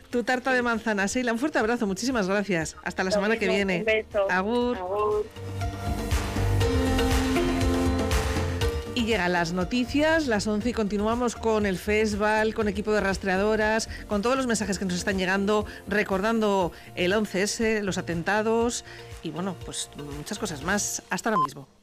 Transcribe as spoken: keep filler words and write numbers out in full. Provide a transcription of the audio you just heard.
tu tarta de manzana. Sheila, un fuerte abrazo, muchísimas gracias. Hasta la Lo semana mismo, que viene. Un beso. Agur. Agur. Y llegan las noticias, las once, y continuamos con el festival, con equipo de rastreadoras, con todos los mensajes que nos están llegando, recordando el once ese, los atentados y bueno, pues muchas cosas más. Hasta ahora mismo.